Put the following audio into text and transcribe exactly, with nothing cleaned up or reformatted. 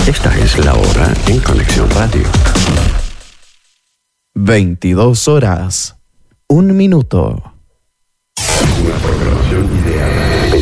Esta es la hora en Conexión Radio. veintidós horas, un minuto. Una programación ideal